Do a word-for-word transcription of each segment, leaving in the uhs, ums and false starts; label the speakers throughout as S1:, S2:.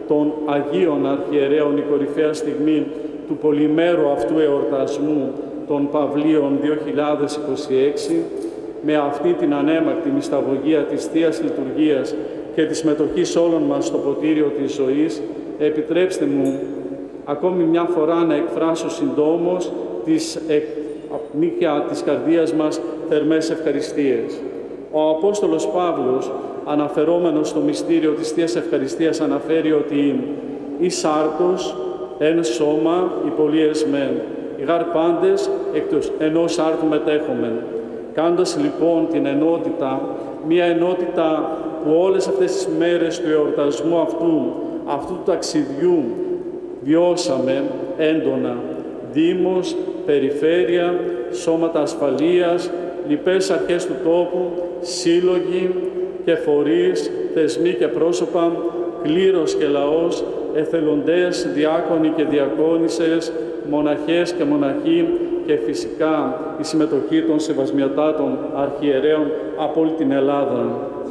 S1: των Αγίων Αρχιερέων η κορυφαία στιγμή του πολυμέρου αυτού εορτασμού των Παυλίων δύο χιλιάδες είκοσι έξι, με αυτή την ανέμακτη μυσταγωγία της Θείας Λειτουργίας και της συμμετοχής όλων μας στο ποτήριο της ζωής, επιτρέψτε μου ακόμη μια φορά να εκφράσω συντόμως τις νύχια της καρδίας μας θερμές ευχαριστίες. Ο Απόστολος Παύλος, αναφερόμενος στο μυστήριο της Θείας Ευχαριστίας, αναφέρει ότι «Εις άρτος, εν σώμα, οι πολλοίες μεν, οι γάρ πάντες εκτός ενός άρτου μετέχομεν». Κάνοντας λοιπόν την ενότητα, μία ενότητα που όλες αυτές τις μέρες του εορτασμού αυτού, αυτού του ταξιδιού, βιώσαμε έντονα, δήμος, περιφέρεια, σώματα ασφαλείας, λοιπές αρχές του τόπου, σύλλογοι και φορείς, θεσμοί και πρόσωπα, κλήρος και λαός, εθελοντές, διάκονοι και διακόνισσες, μοναχές και μοναχοί και φυσικά η συμμετοχή των σεβασμιωτάτων αρχιερέων από όλη την Ελλάδα,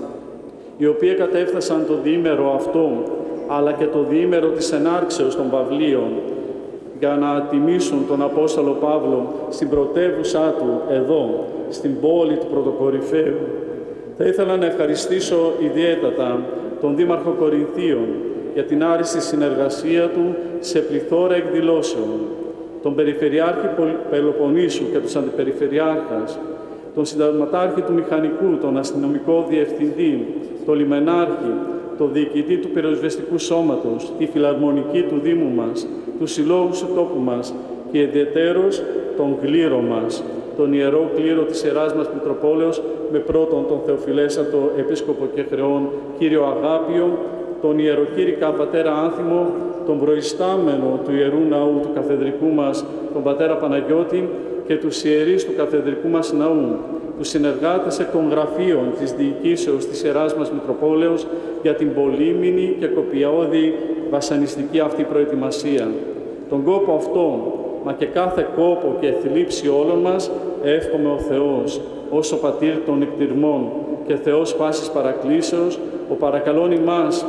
S1: οι οποίοι κατέφτασαν το διήμερο αυτό, αλλά και το διήμερο της ενάρξεως των Παυλίων, για να τιμήσουν τον Απόστολο Παύλο στην πρωτεύουσά του, εδώ, στην πόλη του Πρωτοκορυφαίου. Θα ήθελα να ευχαριστήσω ιδιαίτερα τον Δήμαρχο Κορινθίων για την άριστη συνεργασία του σε πληθώρα εκδηλώσεων, τον Περιφερειάρχη Πελοποννήσου και τους Αντιπεριφερειάρχας, τον Συνταγματάρχη του Μηχανικού, τον Αστυνομικό Διευθυντή, τον Λιμενάρχη, τον Διοικητή του Πυροσβεστικού Σώματος, τη Φιλαρμονική του Δήμου μας, τους συλλόγους του τόπου μας και ιδιαιτέρως τον κλήρο μας, τον Ιερό Κλήρο της Ιεράς μας Μητροπόλεως, με πρώτον τον Θεοφιλέστατο Επίσκοπο και Χρεών Κύριο Αγάπιο, τον Ιεροκήρυκα Πατέρα Άνθιμο, τον προϊστάμενο του Ιερού Ναού του Καθεδρικού μας, τον Πατέρα Παναγιώτη, και τους ιερείς του Καθεδρικού μας Ναού, τους συνεργάτες εκ των γραφείων της διοικήσεως της Ιεράς μας Μητροπόλεως για την πολύμηνη και κοπιαώδη βασανιστική αυτή προετοιμασία. Τον κόπο αυτό, μα και κάθε κόπο και θλίψη όλων μας, εύχομαι ο Θεός, ως ο Πατήρ των εκτιρμών και Θεός πάσης παρακλήσεως, ο παρακαλών ημάς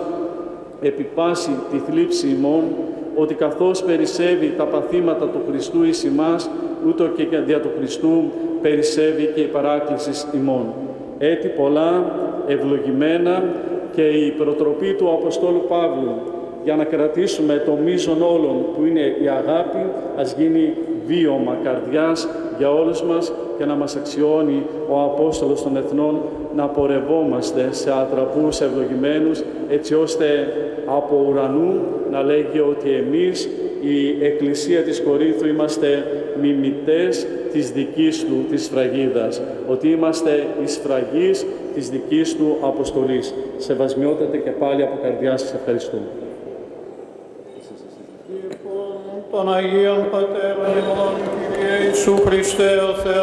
S1: επί πάση τη θλίψη ημών, ότι καθώς περισσεύει τα παθήματα του Χριστού εις ημάς, ούτω και δια του Χριστού περισσεύει και η παράκληση ημών. Έτη πολλά, ευλογημένα, και η προτροπή του Αποστόλου Παύλου για να κρατήσουμε το μείζον όλων που είναι η αγάπη, ας γίνει βίωμα καρδιάς για όλους μας και να μας αξιώνει ο Απόστολος των Εθνών να πορευόμαστε σε ατραπούς ευλογημένους, έτσι ώστε από ουρανού να λέγει ότι εμείς, η Εκκλησία της Κορίνθου, είμαστε μιμητές της δικής του της σφραγίδας, ότι είμαστε η σφραγής της δικής του αποστολής. Σεβασμιότατε και πάλι από καρδιά σας ευχαριστούμε.
S2: Των Αγίων Πατέρων ημών, Κύριε Ιησού Χριστέ ο Θεός,